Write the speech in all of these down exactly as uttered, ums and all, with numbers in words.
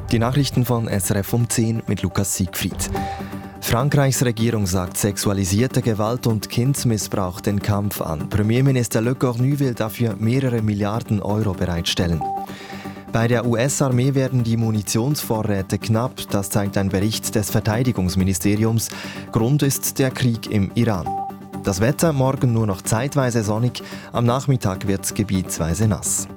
Die Nachrichten von S R F um zehn mit Lukas Siegfried. Frankreichs Regierung sagt sexualisierte Gewalt und Kindsmissbrauch den Kampf an. Premierminister Le Cornu will dafür mehrere Milliarden Euro bereitstellen. Bei der U S-Armee werden die Munitionsvorräte knapp, das zeigt ein Bericht des Verteidigungsministeriums. Grund ist der Krieg im Iran. Das Wetter morgen nur noch zeitweise sonnig, am Nachmittag wird es gebietsweise nass.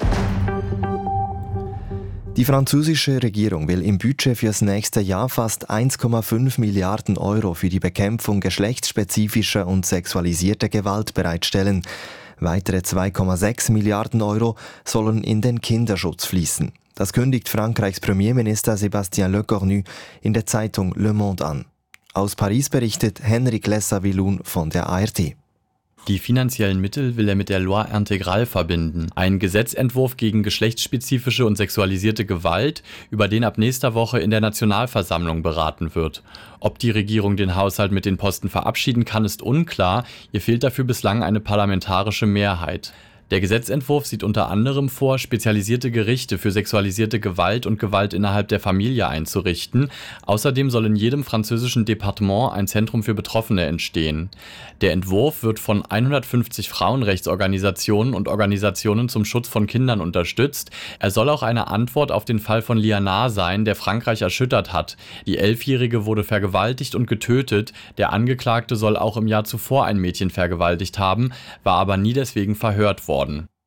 Die französische Regierung will im Budget fürs nächste Jahr fast eins Komma fünf Milliarden Euro für die Bekämpfung geschlechtsspezifischer und sexualisierter Gewalt bereitstellen. Weitere zwei Komma sechs Milliarden Euro sollen in den Kinderschutz fließen. Das kündigt Frankreichs Premierminister Sébastien Lecornu in der Zeitung Le Monde an. Aus Paris berichtet Henrik Lessa-Villoun von der A R D. Die finanziellen Mittel will er mit der Loi Intégrale verbinden, ein Gesetzentwurf gegen geschlechtsspezifische und sexualisierte Gewalt, über den ab nächster Woche in der Nationalversammlung beraten wird. Ob die Regierung den Haushalt mit den Posten verabschieden kann, ist unklar, ihr fehlt dafür bislang eine parlamentarische Mehrheit. Der Gesetzentwurf sieht unter anderem vor, spezialisierte Gerichte für sexualisierte Gewalt und Gewalt innerhalb der Familie einzurichten. Außerdem soll in jedem französischen Departement ein Zentrum für Betroffene entstehen. Der Entwurf wird von hundertfünfzig Frauenrechtsorganisationen und Organisationen zum Schutz von Kindern unterstützt. Er soll auch eine Antwort auf den Fall von Liana sein, der Frankreich erschüttert hat. Die Elfjährige wurde vergewaltigt und getötet. Der Angeklagte soll auch im Jahr zuvor ein Mädchen vergewaltigt haben, war aber nie deswegen verhört worden.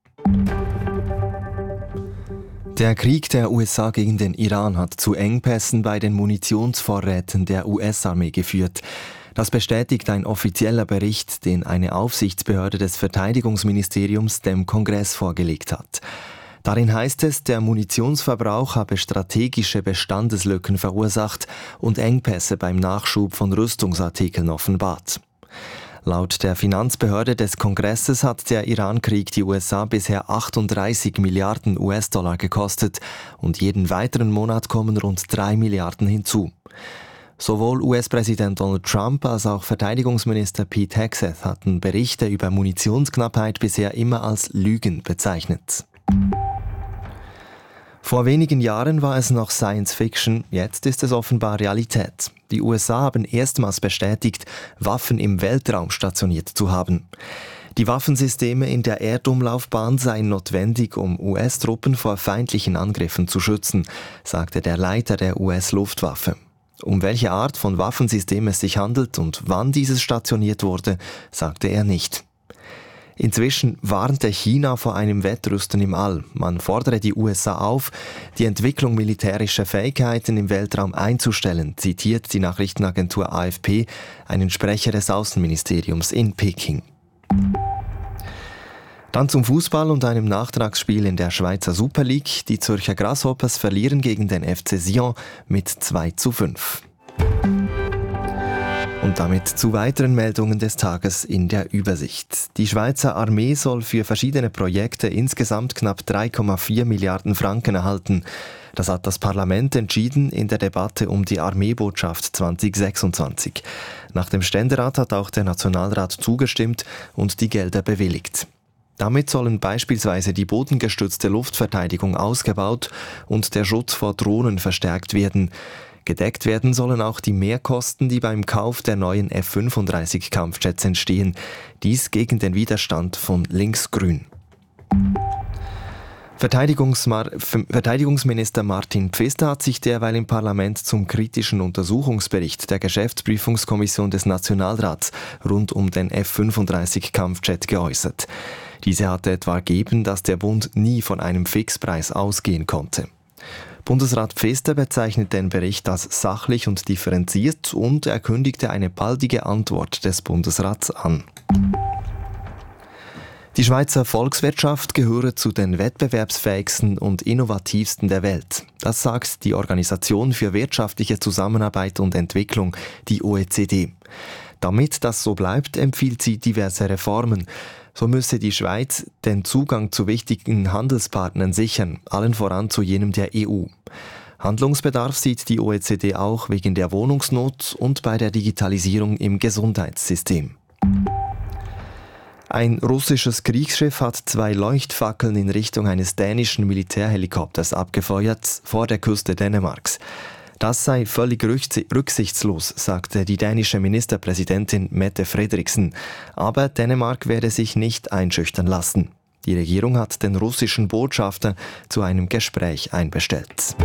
Der Krieg der U S A gegen den Iran hat zu Engpässen bei den Munitionsvorräten der U S-Armee geführt. Das bestätigt ein offizieller Bericht, den eine Aufsichtsbehörde des Verteidigungsministeriums dem Kongress vorgelegt hat. Darin heißt es, der Munitionsverbrauch habe strategische Bestandeslücken verursacht und Engpässe beim Nachschub von Rüstungsartikeln offenbart. Laut der Finanzbehörde des Kongresses hat der Iran-Krieg die U S A bisher achtunddreißig Milliarden U S-Dollar gekostet und jeden weiteren Monat kommen rund drei Milliarden hinzu. Sowohl U S-Präsident Donald Trump als auch Verteidigungsminister Pete Hegseth hatten Berichte über Munitionsknappheit bisher immer als Lügen bezeichnet. Vor wenigen Jahren war es noch Science Fiction, jetzt ist es offenbar Realität. Die U S A haben erstmals bestätigt, Waffen im Weltraum stationiert zu haben. Die Waffensysteme in der Erdumlaufbahn seien notwendig, um U S-Truppen vor feindlichen Angriffen zu schützen, sagte der Leiter der U S-Luftwaffe. Um welche Art von Waffensystem es sich handelt und wann dieses stationiert wurde, sagte er nicht. Inzwischen warnte China vor einem Wettrüsten im All. Man fordere die U S A auf, die Entwicklung militärischer Fähigkeiten im Weltraum einzustellen, zitiert die Nachrichtenagentur A F P einen Sprecher des Außenministeriums in Peking. Dann zum Fußball und einem Nachtragsspiel in der Schweizer Super League. Die Zürcher Grasshoppers verlieren gegen den F C Sion mit zwei zu fünf. Und damit zu weiteren Meldungen des Tages in der Übersicht. Die Schweizer Armee soll für verschiedene Projekte insgesamt knapp drei Komma vier Milliarden Franken erhalten. Das hat das Parlament entschieden in der Debatte um die Armeebotschaft zwanzig sechsundzwanzig. Nach dem Ständerat hat auch der Nationalrat zugestimmt und die Gelder bewilligt. Damit sollen beispielsweise die bodengestützte Luftverteidigung ausgebaut und der Schutz vor Drohnen verstärkt werden. Gedeckt werden sollen auch die Mehrkosten, die beim Kauf der neuen F fünfunddreißig Kampfjets entstehen. Dies gegen den Widerstand von Linksgrün. Verteidigungsmar- Verteidigungsminister Martin Pfister hat sich derweil im Parlament zum kritischen Untersuchungsbericht der Geschäftsprüfungskommission des Nationalrats rund um den F fünfunddreißig Kampfjet geäußert. Diese hatte etwa ergeben, dass der Bund nie von einem Fixpreis ausgehen konnte. Bundesrat Pfister bezeichnet den Bericht als sachlich und differenziert und er kündigte eine baldige Antwort des Bundesrats an. Die Schweizer Volkswirtschaft gehöre zu den wettbewerbsfähigsten und innovativsten der Welt. Das sagt die Organisation für wirtschaftliche Zusammenarbeit und Entwicklung, die O E C D. Damit das so bleibt, empfiehlt sie diverse Reformen. So müsse die Schweiz den Zugang zu wichtigen Handelspartnern sichern, allen voran zu jenem der E U. Handlungsbedarf sieht die O E C D auch wegen der Wohnungsnot und bei der Digitalisierung im Gesundheitssystem. Ein russisches Kriegsschiff hat zwei Leuchtfackeln in Richtung eines dänischen Militärhelikopters abgefeuert vor der Küste Dänemarks. Das sei völlig rücksichtslos, sagte die dänische Ministerpräsidentin Mette Frederiksen. Aber Dänemark werde sich nicht einschüchtern lassen. Die Regierung hat den russischen Botschafter zu einem Gespräch einbestellt.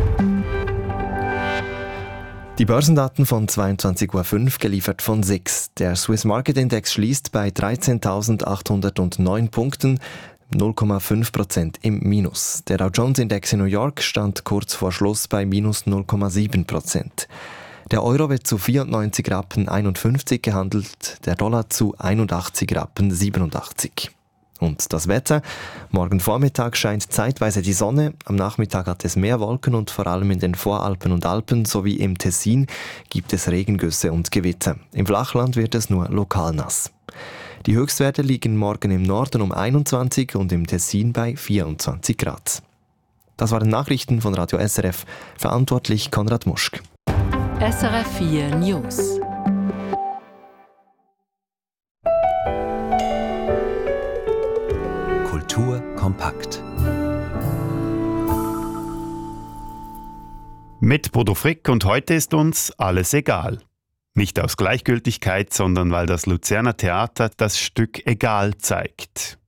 Die Börsendaten von zweiundzwanzig Uhr fünf geliefert von S I X. Der Swiss Market Index schließt bei dreizehntausendachthundertneun Punkten, null Komma fünf Prozent im Minus. Der Dow Jones Index in New York stand kurz vor Schluss bei minus null Komma sieben Prozent. Der Euro wird zu vierundneunzig Rappen einundfünfzig gehandelt, der Dollar zu einundachtzig Rappen siebenundachtzig. Und das Wetter? Morgen Vormittag scheint zeitweise die Sonne, am Nachmittag hat es mehr Wolken und vor allem in den Voralpen und Alpen sowie im Tessin gibt es Regengüsse und Gewitter. Im Flachland wird es nur lokal nass. Die Höchstwerte liegen morgen im Norden um einundzwanzig und im Tessin bei vierundzwanzig Grad. Das waren Nachrichten von Radio S R F, verantwortlich Konrad Muschk. S R F vier News. Kultur kompakt. Mit Bodo Frick und heute ist uns alles egal. Nicht aus Gleichgültigkeit, sondern weil das Luzerner Theater das Stück Egal zeigt.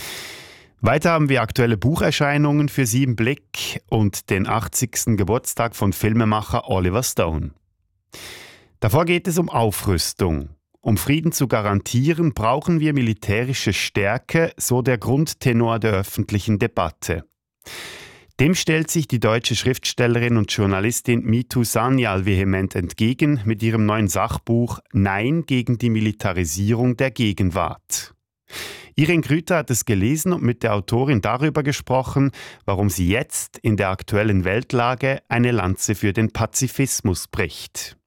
Weiter haben wir aktuelle Bucherscheinungen für Sie im Blick und den achtzigsten Geburtstag von Filmemacher Oliver Stone. Davor geht es um Aufrüstung. Um Frieden zu garantieren, brauchen wir militärische Stärke, so der Grundtenor der öffentlichen Debatte. Dem stellt sich die deutsche Schriftstellerin und Journalistin Mitu Sanyal vehement entgegen mit ihrem neuen Sachbuch Nein gegen die Militarisierung der Gegenwart. Irene Grüter hat es gelesen und mit der Autorin darüber gesprochen, warum sie jetzt in der aktuellen Weltlage eine Lanze für den Pazifismus bricht.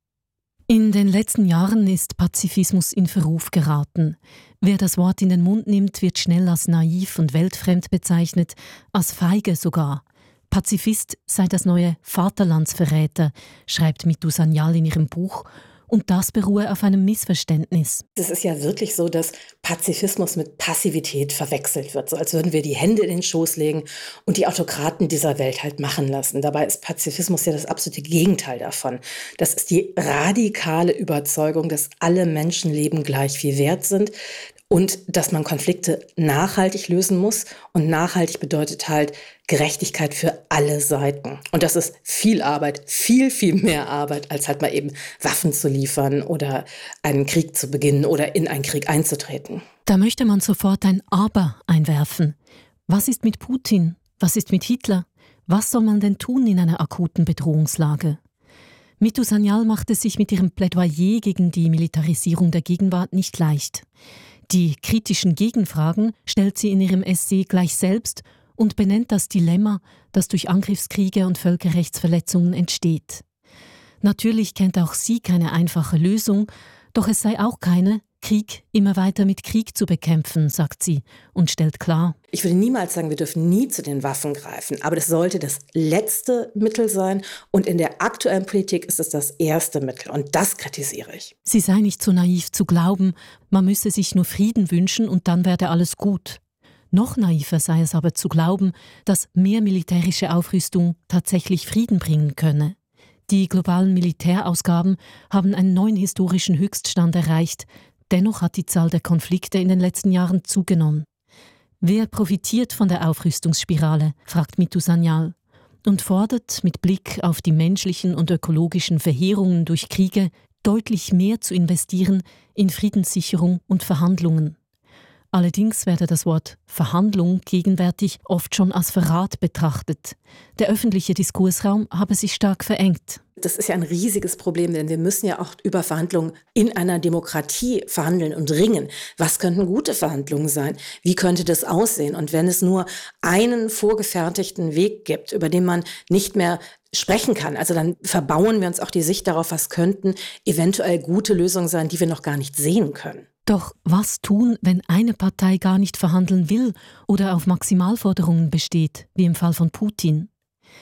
In den letzten Jahren ist Pazifismus in Verruf geraten. Wer das Wort in den Mund nimmt, wird schnell als naiv und weltfremd bezeichnet, als feige sogar. Pazifist sei das neue Vaterlandsverräter, schreibt Mitu Sanyal in ihrem Buch. Und das beruhe auf einem Missverständnis. Es ist ja wirklich so, dass Pazifismus mit Passivität verwechselt wird. So als würden wir die Hände in den Schoß legen und die Autokraten dieser Welt halt machen lassen. Dabei ist Pazifismus ja das absolute Gegenteil davon. Das ist die radikale Überzeugung, dass alle Menschenleben gleich viel wert sind und dass man Konflikte nachhaltig lösen muss. Und nachhaltig bedeutet halt Gerechtigkeit für alle Seiten. Und das ist viel Arbeit, viel, viel mehr Arbeit, als halt mal eben Waffen zu liefern oder einen Krieg zu beginnen oder in einen Krieg einzutreten. Da möchte man sofort ein Aber einwerfen. Was ist mit Putin? Was ist mit Hitler? Was soll man denn tun in einer akuten Bedrohungslage? Mitu Sanyal macht es sich mit ihrem Plädoyer gegen die Militarisierung der Gegenwart nicht leicht. Die kritischen Gegenfragen stellt sie in ihrem Essay gleich selbst und benennt das Dilemma, das durch Angriffskriege und Völkerrechtsverletzungen entsteht. Natürlich kennt auch sie keine einfache Lösung, doch es sei auch keine, Krieg immer weiter mit Krieg zu bekämpfen, sagt sie und stellt klar: Ich würde niemals sagen, wir dürfen nie zu den Waffen greifen, aber das sollte das letzte Mittel sein und in der aktuellen Politik ist es das erste Mittel und das kritisiere ich. Sie sei nicht so naiv zu glauben, man müsse sich nur Frieden wünschen und dann werde alles gut. Noch naiver sei es aber zu glauben, dass mehr militärische Aufrüstung tatsächlich Frieden bringen könne. Die globalen Militärausgaben haben einen neuen historischen Höchststand erreicht. Dennoch hat die Zahl der Konflikte in den letzten Jahren zugenommen. Wer profitiert von der Aufrüstungsspirale, fragt Mitu Sanyal und fordert mit Blick auf die menschlichen und ökologischen Verheerungen durch Kriege deutlich mehr zu investieren in Friedenssicherung und Verhandlungen. Allerdings werde das Wort Verhandlung gegenwärtig oft schon als Verrat betrachtet. Der öffentliche Diskursraum habe sich stark verengt. Das ist ja ein riesiges Problem, denn wir müssen ja auch über Verhandlungen in einer Demokratie verhandeln und ringen. Was könnten gute Verhandlungen sein? Wie könnte das aussehen? Und wenn es nur einen vorgefertigten Weg gibt, über den man nicht mehr sprechen kann, also dann verbauen wir uns auch die Sicht darauf, was könnten eventuell gute Lösungen sein, die wir noch gar nicht sehen können. Doch was tun, wenn eine Partei gar nicht verhandeln will oder auf Maximalforderungen besteht, wie im Fall von Putin?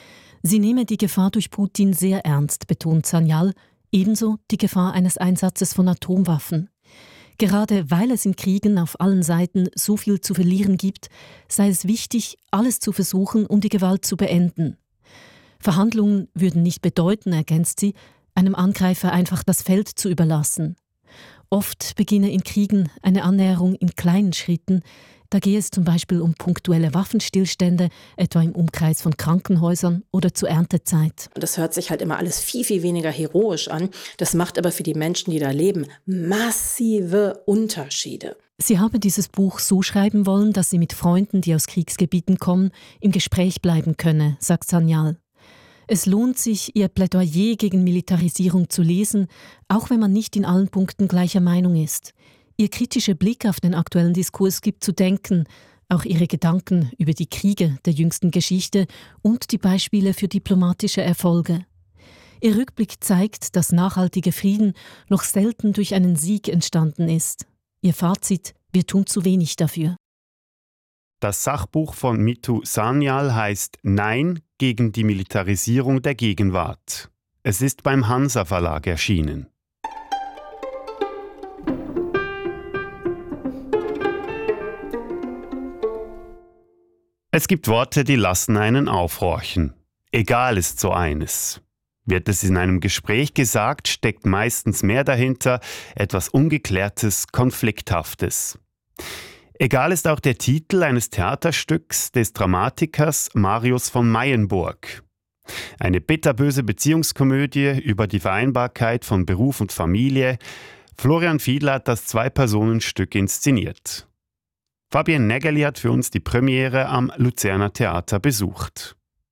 Sie nehme die Gefahr durch Putin sehr ernst, betont Sanyal, ebenso die Gefahr eines Einsatzes von Atomwaffen. Gerade weil es in Kriegen auf allen Seiten so viel zu verlieren gibt, sei es wichtig, alles zu versuchen, um die Gewalt zu beenden. Verhandlungen würden nicht bedeuten, ergänzt sie, einem Angreifer einfach das Feld zu überlassen. Oft beginne in Kriegen eine Annäherung in kleinen Schritten. Da gehe es zum Beispiel um punktuelle Waffenstillstände, etwa im Umkreis von Krankenhäusern oder zur Erntezeit. Das hört sich halt immer alles viel, viel weniger heroisch an. Das macht aber für die Menschen, die da leben, massive Unterschiede. Sie habe dieses Buch so schreiben wollen, dass sie mit Freunden, die aus Kriegsgebieten kommen, im Gespräch bleiben könne, sagt Sanyal. Es lohnt sich, ihr Plädoyer gegen Militarisierung zu lesen, auch wenn man nicht in allen Punkten gleicher Meinung ist. Ihr kritischer Blick auf den aktuellen Diskurs gibt zu denken, auch ihre Gedanken über die Kriege der jüngsten Geschichte und die Beispiele für diplomatische Erfolge. Ihr Rückblick zeigt, dass nachhaltiger Frieden noch selten durch einen Sieg entstanden ist. Ihr Fazit: Wir tun zu wenig dafür. Das Sachbuch von Mitu Sanyal heißt Nein gegen die Militarisierung der Gegenwart. Es ist beim Hansa Verlag erschienen. Es gibt Worte, die lassen einen aufhorchen. Egal ist so eines. Wird es in einem Gespräch gesagt, steckt meistens mehr dahinter, etwas Ungeklärtes, Konflikthaftes. Egal ist auch der Titel eines Theaterstücks des Dramatikers Marius von Mayenburg. Eine bitterböse Beziehungskomödie über die Vereinbarkeit von Beruf und Familie. Florian Fiedler hat das Zwei-Personen-Stück inszeniert. Fabienne Nägeli hat für uns die Premiere am Luzerner Theater besucht.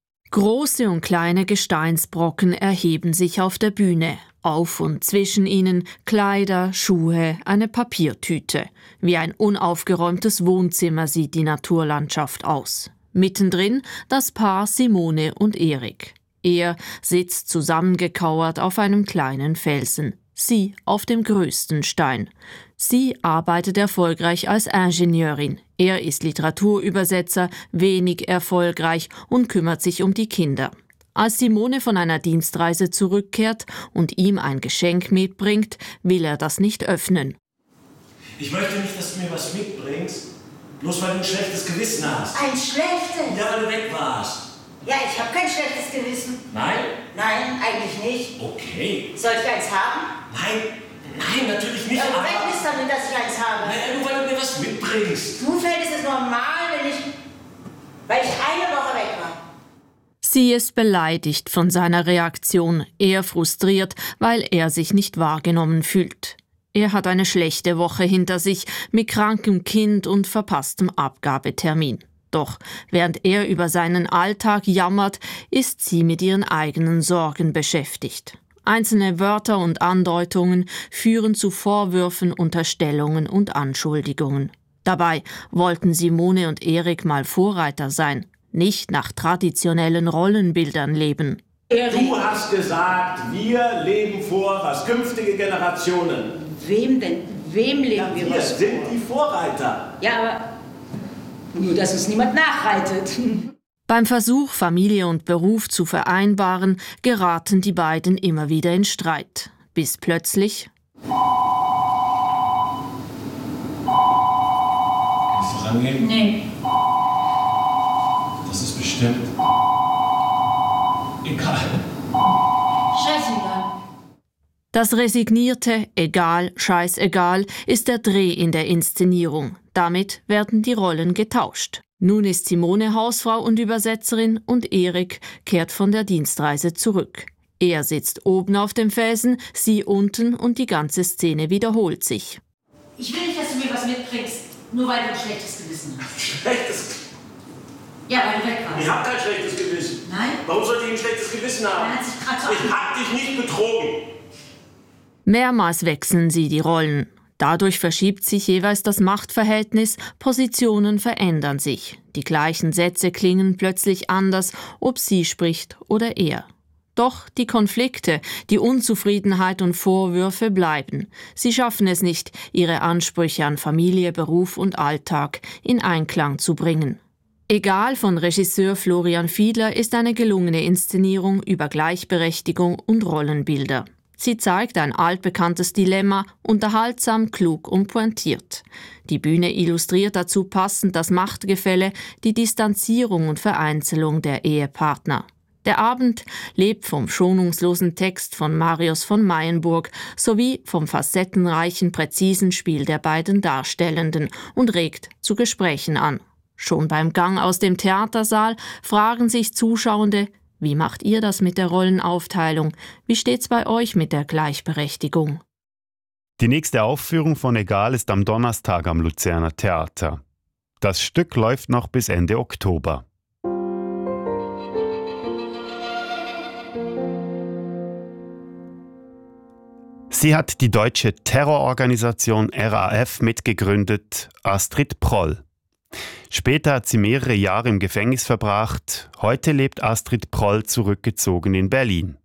Große und kleine Gesteinsbrocken erheben sich auf der Bühne. Auf und zwischen ihnen Kleider, Schuhe, eine Papiertüte. Wie ein unaufgeräumtes Wohnzimmer sieht die Naturlandschaft aus. Mittendrin das Paar Simone und Erik. Er sitzt zusammengekauert auf einem kleinen Felsen. Sie auf dem größten Stein. Sie arbeitet erfolgreich als Ingenieurin. Er ist Literaturübersetzer, wenig erfolgreich und kümmert sich um die Kinder. Als Simone von einer Dienstreise zurückkehrt und ihm ein Geschenk mitbringt, will er das nicht öffnen. Ich möchte nicht, dass du mir was mitbringst, bloß weil du ein schlechtes Gewissen hast. Ein schlechtes? Ja, weil du weg warst. Ja, ich habe kein schlechtes Gewissen. Nein? Nein, eigentlich nicht. Okay. Soll ich eins haben? Nein, nein, natürlich nicht. Ja, aber weg ist damit, dass ich eins habe. Naja, nur weil du mir was mitbringst. Zufällig ist es normal, wenn ich, weil ich eine Woche weg war. Sie ist beleidigt von seiner Reaktion, er frustriert, weil er sich nicht wahrgenommen fühlt. Er hat eine schlechte Woche hinter sich mit krankem Kind und verpasstem Abgabetermin. Doch während er über seinen Alltag jammert, ist sie mit ihren eigenen Sorgen beschäftigt. Einzelne Wörter und Andeutungen führen zu Vorwürfen, Unterstellungen und Anschuldigungen. Dabei wollten Simone und Erik mal Vorreiter sein, nicht nach traditionellen Rollenbildern leben. Du hast gesagt, wir leben vor, was künftige Generationen. Wem denn? Wem leben Ja, wir wir was sind vor? die Vorreiter. Ja, aber nur, dass uns niemand nachreitet. Beim Versuch, Familie und Beruf zu vereinbaren, geraten die beiden immer wieder in Streit. Bis plötzlich... Kannst du rangehen? Nee. Das ist bestimmt egal. Scheißegal. Das resignierte Egal, scheißegal ist der Dreh in der Inszenierung. Damit werden die Rollen getauscht. Nun ist Simone Hausfrau und Übersetzerin und Erik kehrt von der Dienstreise zurück. Er sitzt oben auf dem Felsen, sie unten und die ganze Szene wiederholt sich. Ich will nicht, dass du mir was mitbringst, nur weil du ein schlechtes Gewissen hast. Schlechtes. Ja, weil du weg warst. Ich hab kein schlechtes Gewissen. Nein? Warum sollte ich ein schlechtes Gewissen haben? Er hat sich gerade so Ich hab dich nicht betrogen. Mehrmals wechseln sie die Rollen. Dadurch verschiebt sich jeweils das Machtverhältnis, Positionen verändern sich. Die gleichen Sätze klingen plötzlich anders, ob sie spricht oder er. Doch die Konflikte, die Unzufriedenheit und Vorwürfe bleiben. Sie schaffen es nicht, ihre Ansprüche an Familie, Beruf und Alltag in Einklang zu bringen. Egal von Regisseur Florian Fiedler ist eine gelungene Inszenierung über Gleichberechtigung und Rollenbilder. Sie zeigt ein altbekanntes Dilemma, unterhaltsam, klug und pointiert. Die Bühne illustriert dazu passend das Machtgefälle, die Distanzierung und Vereinzelung der Ehepartner. Der Abend lebt vom schonungslosen Text von Marius von Mayenburg sowie vom facettenreichen, präzisen Spiel der beiden Darstellenden und regt zu Gesprächen an. Schon beim Gang aus dem Theatersaal fragen sich Zuschauende: Wie macht ihr das mit der Rollenaufteilung? Wie steht's bei euch mit der Gleichberechtigung? Die nächste Aufführung von Egal ist am Donnerstag am Luzerner Theater. Das Stück läuft noch bis Ende Oktober. Sie hat die deutsche Terrororganisation R A F mitgegründet, Astrid Proll. Später hat sie mehrere Jahre im Gefängnis verbracht. Heute lebt Astrid Proll zurückgezogen in Berlin.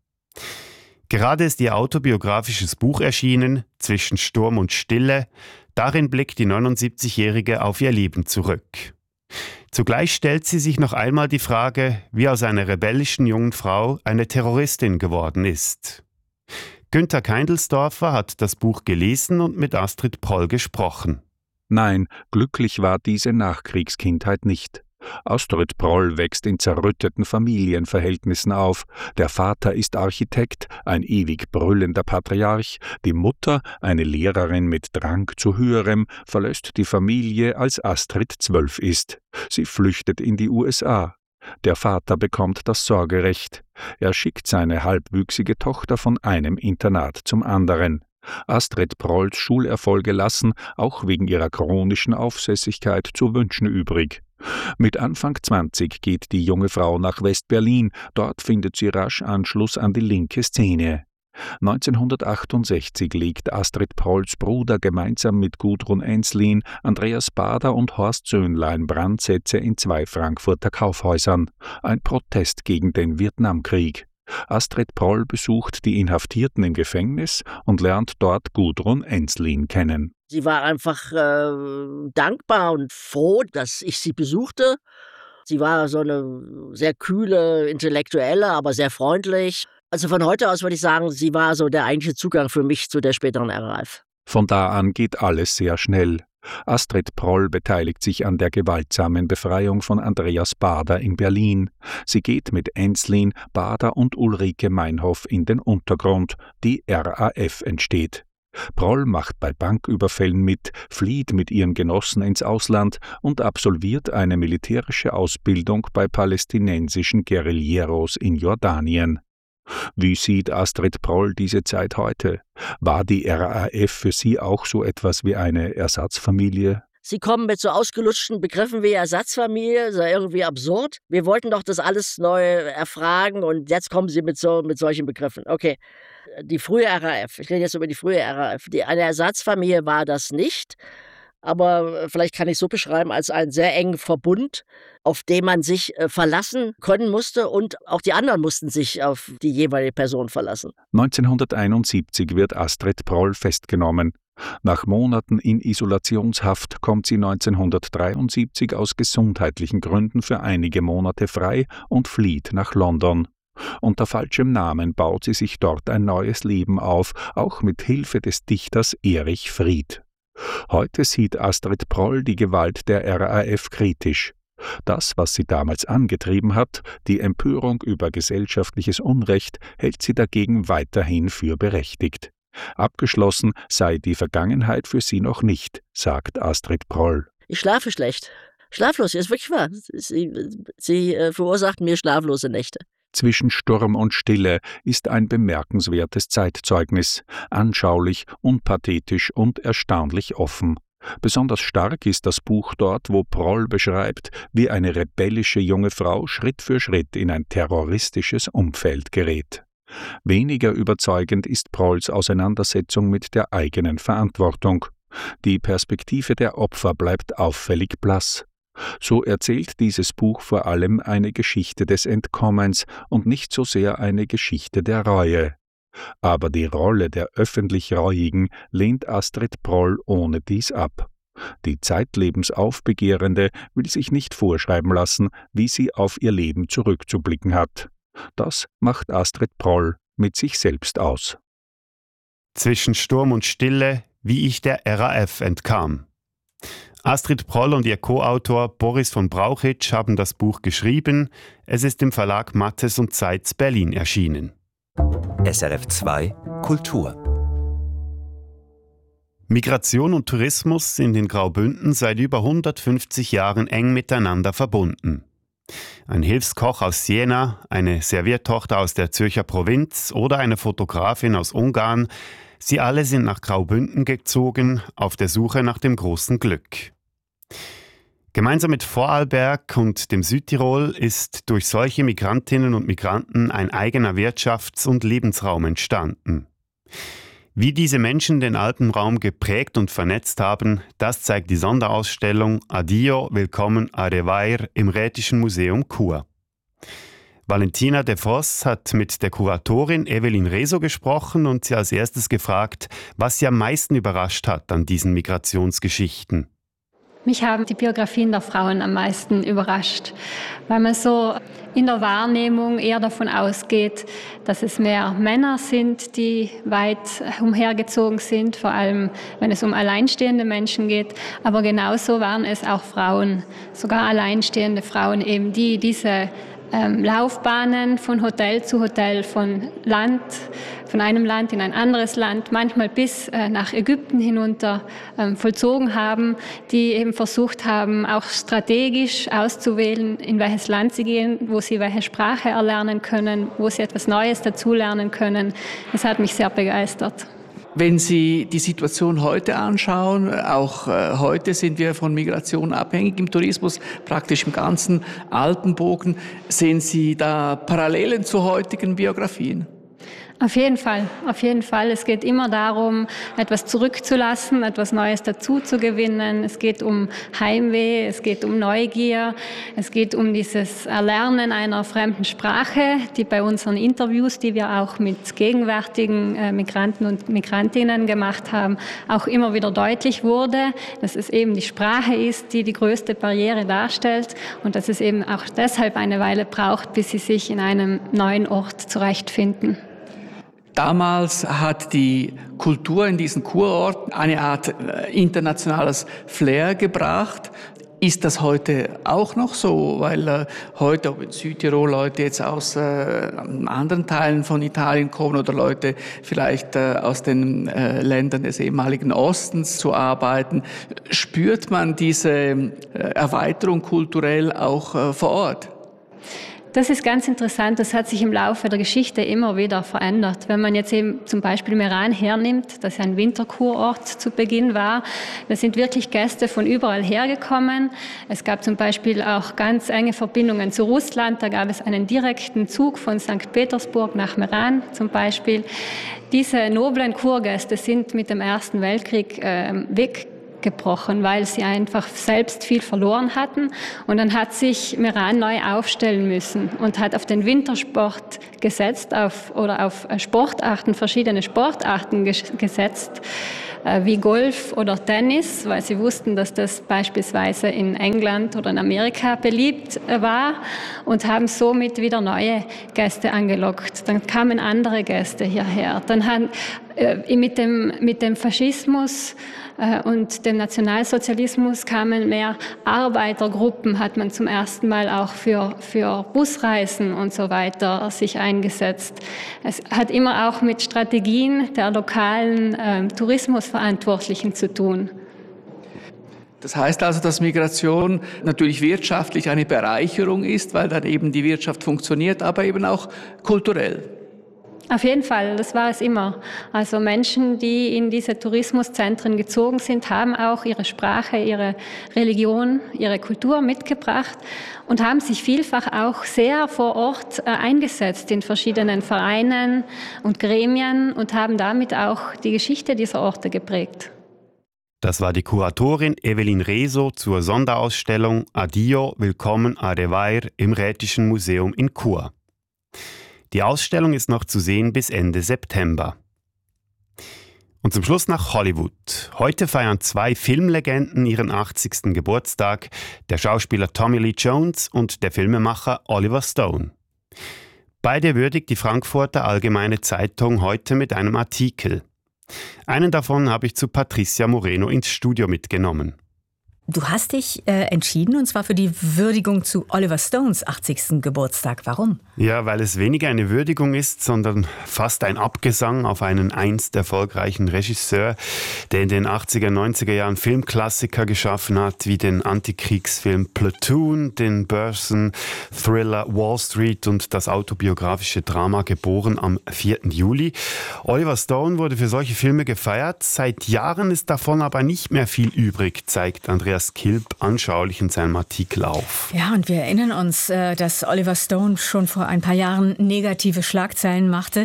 Gerade ist ihr autobiografisches Buch erschienen, Zwischen Sturm und Stille. Darin blickt die neunundsiebzigjährige auf ihr Leben zurück. Zugleich stellt sie sich noch einmal die Frage, wie aus einer rebellischen jungen Frau eine Terroristin geworden ist. Günther Keindelsdorfer hat das Buch gelesen und mit Astrid Proll gesprochen. Nein, glücklich war diese Nachkriegskindheit nicht. Astrid Proll wächst in zerrütteten Familienverhältnissen auf. Der Vater ist Architekt, ein ewig brüllender Patriarch. Die Mutter, eine Lehrerin mit Drang zu Höherem, verlässt die Familie, als Astrid zwölf ist. Sie flüchtet in die U S A. Der Vater bekommt das Sorgerecht. Er schickt seine halbwüchsige Tochter von einem Internat zum anderen. Astrid Prolls Schulerfolge lassen, auch wegen ihrer chronischen Aufsässigkeit, zu wünschen übrig. Mit Anfang zwanzig geht die junge Frau nach West-Berlin. Dort findet sie rasch Anschluss an die linke Szene. neunzehnhundertachtundsechzig legt Astrid Prolls Bruder gemeinsam mit Gudrun Ensslin, Andreas Baader und Horst Söhnlein Brandsätze in zwei Frankfurter Kaufhäusern. Ein Protest gegen den Vietnamkrieg. Astrid Proll besucht die Inhaftierten im Gefängnis und lernt dort Gudrun Ensslin kennen. Sie war einfach äh, dankbar und froh, dass ich sie besuchte. Sie war so eine sehr kühle Intellektuelle, aber sehr freundlich. Also von heute aus würde ich sagen, sie war so der eigentliche Zugang für mich zu der späteren R A F. Von da an geht alles sehr schnell. Astrid Proll beteiligt sich an der gewaltsamen Befreiung von Andreas Baader in Berlin. Sie geht mit Ensslin, Baader und Ulrike Meinhof in den Untergrund. Die R A F entsteht. Proll macht bei Banküberfällen mit, flieht mit ihren Genossen ins Ausland und absolviert eine militärische Ausbildung bei palästinensischen Guerilleros in Jordanien. Wie sieht Astrid Proll diese Zeit heute? War die R A F für sie auch so etwas wie eine Ersatzfamilie? Sie kommen mit so ausgelutschten Begriffen wie Ersatzfamilie, das ist ja irgendwie absurd. Wir wollten doch das alles neu erfragen und jetzt kommen Sie mit, so, mit solchen Begriffen. Okay, die frühe R A F, ich rede jetzt über die frühe R A F, die, eine Ersatzfamilie war das nicht. Aber vielleicht kann ich es so beschreiben, als einen sehr engen Verbund, auf den man sich äh, verlassen können musste und auch die anderen mussten sich auf die jeweilige Person verlassen. neunzehnhunderteinundsiebzig wird Astrid Proll festgenommen. Nach Monaten in Isolationshaft kommt sie neunzehnhundertdreiundsiebzig aus gesundheitlichen Gründen für einige Monate frei und flieht nach London. Unter falschem Namen baut sie sich dort ein neues Leben auf, auch mit Hilfe des Dichters Erich Fried. Heute sieht Astrid Proll die Gewalt der R A F kritisch. Das, was sie damals angetrieben hat, die Empörung über gesellschaftliches Unrecht, hält sie dagegen weiterhin für berechtigt. Abgeschlossen sei die Vergangenheit für sie noch nicht, sagt Astrid Proll. Ich schlafe schlecht. Schlaflos, ist wirklich wahr. Sie, sie äh, verursacht mir schlaflose Nächte. Zwischen Sturm und Stille ist ein bemerkenswertes Zeitzeugnis, anschaulich, unpathetisch und erstaunlich offen. Besonders stark ist das Buch dort, wo Proll beschreibt, wie eine rebellische junge Frau Schritt für Schritt in ein terroristisches Umfeld gerät. Weniger überzeugend ist Prolls Auseinandersetzung mit der eigenen Verantwortung. Die Perspektive der Opfer bleibt auffällig blass. So erzählt dieses Buch vor allem eine Geschichte des Entkommens und nicht so sehr eine Geschichte der Reue. Aber die Rolle der öffentlich Reuigen lehnt Astrid Proll ohnedies ab. Die zeitlebens Aufbegehrende will sich nicht vorschreiben lassen, wie sie auf ihr Leben zurückzublicken hat. Das macht Astrid Proll mit sich selbst aus. Zwischen Sturm und Stille, wie ich der R A F entkam. Astrid Proll und ihr Co-Autor Boris von Brauchitsch haben das Buch geschrieben. Es ist im Verlag Mattes und Zeitz Berlin erschienen. S R F zwei Kultur. Migration und Tourismus sind in Graubünden seit über hundertfünfzig Jahren eng miteinander verbunden. Ein Hilfskoch aus Siena, eine Serviertochter aus der Zürcher Provinz oder eine Fotografin aus Ungarn, sie alle sind nach Graubünden gezogen, auf der Suche nach dem großen Glück. Gemeinsam mit Vorarlberg und dem Südtirol ist durch solche Migrantinnen und Migranten ein eigener Wirtschafts- und Lebensraum entstanden. Wie diese Menschen den Alpenraum geprägt und vernetzt haben, das zeigt die Sonderausstellung Addio, Willkommen a Revair im Rätischen Museum Chur. Valentina de Vos hat mit der Kuratorin Evelyn Reso gesprochen und sie als erstes gefragt, was sie am meisten überrascht hat an diesen Migrationsgeschichten. Mich haben die Biografien der Frauen am meisten überrascht, weil man so in der Wahrnehmung eher davon ausgeht, dass es mehr Männer sind, die weit umhergezogen sind, vor allem wenn es um alleinstehende Menschen geht. Aber genauso waren es auch Frauen, sogar alleinstehende Frauen eben, die diese ähm, Laufbahnen von Hotel zu Hotel, von Land, von einem Land in ein anderes Land, manchmal bis äh, nach Ägypten hinunter ähm, vollzogen haben, die eben versucht haben, auch strategisch auszuwählen, in welches Land sie gehen, wo sie welche Sprache erlernen können, wo sie etwas Neues dazulernen können. Das hat mich sehr begeistert. Wenn Sie die Situation heute anschauen, auch äh, heute sind wir von Migration abhängig im Tourismus, praktisch im ganzen Alpenbogen. Sehen Sie da Parallelen zu heutigen Biografien? Auf jeden Fall, auf jeden Fall. Es geht immer darum, etwas zurückzulassen, etwas Neues dazu zu gewinnen. Es geht um Heimweh, es geht um Neugier, es geht um dieses Erlernen einer fremden Sprache, die bei unseren Interviews, die wir auch mit gegenwärtigen äh, Migranten und Migrantinnen gemacht haben, auch immer wieder deutlich wurde, dass es eben die Sprache ist, die die größte Barriere darstellt und dass es eben auch deshalb eine Weile braucht, bis sie sich in einem neuen Ort zurechtfinden. Damals hat die Kultur in diesen Kurorten eine Art internationales Flair gebracht. Ist das heute auch noch so? Weil äh, heute, ob in Südtirol Leute jetzt aus äh, anderen Teilen von Italien kommen oder Leute vielleicht äh, aus den äh, Ländern des ehemaligen Ostens zu arbeiten, spürt man diese äh, Erweiterung kulturell auch äh, vor Ort? Das ist ganz interessant, das hat sich im Laufe der Geschichte immer wieder verändert. Wenn man jetzt eben zum Beispiel Meran hernimmt, das ein Winterkurort zu Beginn war, da sind wirklich Gäste von überall hergekommen. Es gab zum Beispiel auch ganz enge Verbindungen zu Russland, da gab es einen direkten Zug von Sankt Petersburg nach Meran zum Beispiel. Diese noblen Kurgäste sind mit dem Ersten Weltkrieg äh, weg. gebrochen, weil sie einfach selbst viel verloren hatten. Und dann hat sich Meran neu aufstellen müssen und hat auf den Wintersport gesetzt auf, oder auf Sportarten, verschiedene Sportarten ges- gesetzt, äh, wie Golf oder Tennis, weil sie wussten, dass das beispielsweise in England oder in Amerika beliebt äh, war und haben somit wieder neue Gäste angelockt. Dann kamen andere Gäste hierher. Dann haben äh, mit dem, mit dem Faschismus und dem Nationalsozialismus kamen mehr Arbeitergruppen, hat man zum ersten Mal auch für, für Busreisen und so weiter sich eingesetzt. Es hat immer auch mit Strategien der lokalen äh, Tourismusverantwortlichen zu tun. Das heißt also, dass Migration natürlich wirtschaftlich eine Bereicherung ist, weil dann eben die Wirtschaft funktioniert, aber eben auch kulturell. Auf jeden Fall, das war es immer. Also Menschen, die in diese Tourismuszentren gezogen sind, haben auch ihre Sprache, ihre Religion, ihre Kultur mitgebracht und haben sich vielfach auch sehr vor Ort äh, eingesetzt in verschiedenen Vereinen und Gremien und haben damit auch die Geschichte dieser Orte geprägt. Das war die Kuratorin Evelyn Reso zur Sonderausstellung Addio, Willkommen a Revair im Rätischen Museum in Chur. Die Ausstellung ist noch zu sehen bis Ende September. Und zum Schluss nach Hollywood. Heute feiern zwei Filmlegenden ihren achtzigsten Geburtstag, der Schauspieler Tommy Lee Jones und der Filmemacher Oliver Stone. Beide würdigt die Frankfurter Allgemeine Zeitung heute mit einem Artikel. Einen davon habe ich zu Patricia Moreno ins Studio mitgenommen. Du hast dich äh, entschieden, und zwar für die Würdigung zu Oliver Stones achtzigsten Geburtstag. Warum? Ja, weil es weniger eine Würdigung ist, sondern fast ein Abgesang auf einen einst erfolgreichen Regisseur, der in den achtziger, neunziger Jahren Filmklassiker geschaffen hat, wie den Antikriegsfilm Platoon, den Börsen-Thriller Wall Street und das autobiografische Drama Geboren am vierten Juli. Oliver Stone wurde für solche Filme gefeiert. Seit Jahren ist davon aber nicht mehr viel übrig, zeigt Andreas Kilb anschaulich in seinem Artikel auf. Ja, und wir erinnern uns, dass Oliver Stone schon vor ein paar Jahren negative Schlagzeilen machte.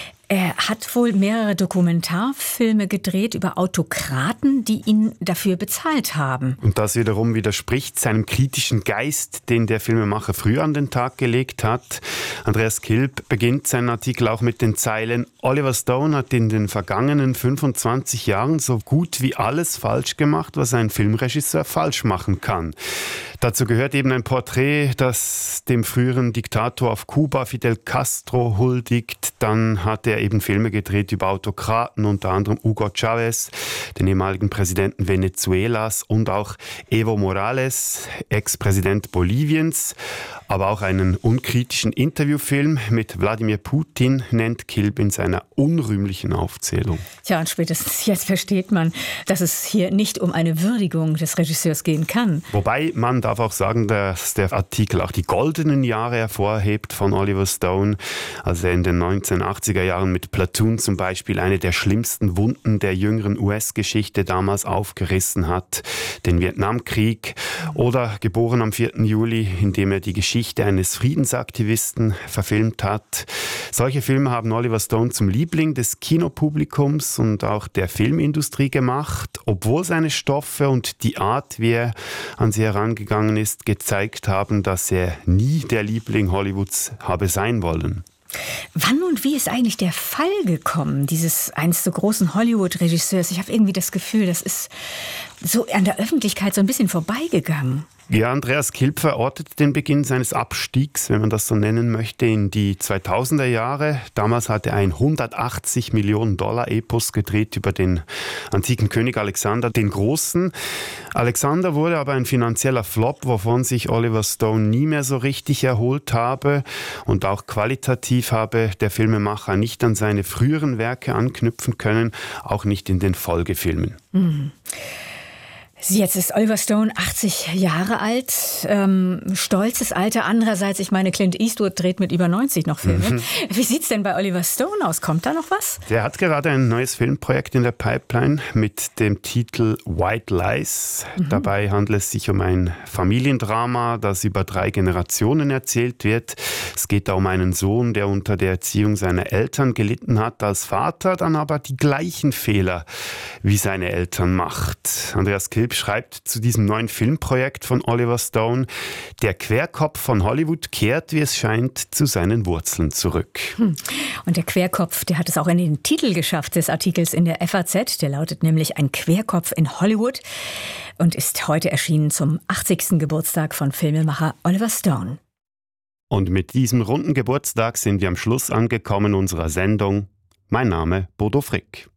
Er hat wohl mehrere Dokumentarfilme gedreht über Autokraten, die ihn dafür bezahlt haben. Und das wiederum widerspricht seinem kritischen Geist, den der Filmemacher früher an den Tag gelegt hat. Andreas Kilb beginnt seinen Artikel auch mit den Zeilen: Oliver Stone hat in den vergangenen fünfundzwanzig Jahren so gut wie alles falsch gemacht, was ein Filmregisseur falsch machen kann. Dazu gehört eben ein Porträt, das dem früheren Diktator auf Kuba, Fidel Castro, huldigt. Dann hat er eben Filme gedreht über Autokraten, unter anderem Hugo Chavez, den ehemaligen Präsidenten Venezuelas, und auch Evo Morales, Ex-Präsident Boliviens. Aber auch einen unkritischen Interviewfilm mit Wladimir Putin nennt Kilb in seiner unrühmlichen Aufzählung. Tja, und spätestens jetzt versteht man, dass es hier nicht um eine Würdigung des Regisseurs gehen kann. Wobei man darf auch sagen, dass der Artikel auch die goldenen Jahre hervorhebt von Oliver Stone, als er in den neunzehnhundertachtziger Jahren mit Platoon zum Beispiel eine der schlimmsten Wunden der jüngeren U S-Geschichte damals aufgerissen hat, den Vietnamkrieg, oder Geboren am vierten Juli, in dem er die Geschichte eines Friedensaktivisten verfilmt hat. Solche Filme haben Oliver Stone zum Liebling des Kinopublikums und auch der Filmindustrie gemacht, obwohl seine Stoffe und die Art, wie er an sie herangegangen ist, gezeigt haben, dass er nie der Liebling Hollywoods habe sein wollen. Wann und wie ist eigentlich der Fall gekommen, dieses einst so großen Hollywood-Regisseurs? Ich habe irgendwie das Gefühl, das ist so an der Öffentlichkeit so ein bisschen vorbeigegangen. Ja, Andreas Kilb verortet den Beginn seines Abstiegs, wenn man das so nennen möchte, in die zweitausender Jahre. Damals hat er ein hundertachtzig Millionen Dollar Epos gedreht über den antiken König Alexander den Großen. Alexander wurde aber ein finanzieller Flop, wovon sich Oliver Stone nie mehr so richtig erholt habe. Und auch qualitativ habe der Filmemacher nicht an seine früheren Werke anknüpfen können, auch nicht in den Folgefilmen. Mhm. Jetzt ist Oliver Stone achtzig Jahre alt, ähm, stolzes Alter. Andererseits, ich meine, Clint Eastwood dreht mit über neunzig noch Filme. Mhm. Wie sieht's denn bei Oliver Stone aus? Kommt da noch was? Der hat gerade ein neues Filmprojekt in der Pipeline mit dem Titel White Lies. Mhm. Dabei handelt es sich um ein Familiendrama, das über drei Generationen erzählt wird. Es geht da um einen Sohn, der unter der Erziehung seiner Eltern gelitten hat als Vater, dann aber die gleichen Fehler wie seine Eltern macht. Andreas Kilb schreibt zu diesem neuen Filmprojekt von Oliver Stone: Der Querkopf von Hollywood kehrt, wie es scheint, zu seinen Wurzeln zurück. Und der Querkopf, der hat es auch in den Titel geschafft des Artikels in der F A Z. Der lautet nämlich Ein Querkopf in Hollywood und ist heute erschienen zum achtzigsten Geburtstag von Filmemacher Oliver Stone. Und mit diesem runden Geburtstag sind wir am Schluss angekommen unserer Sendung. Mein Name Bodo Frick.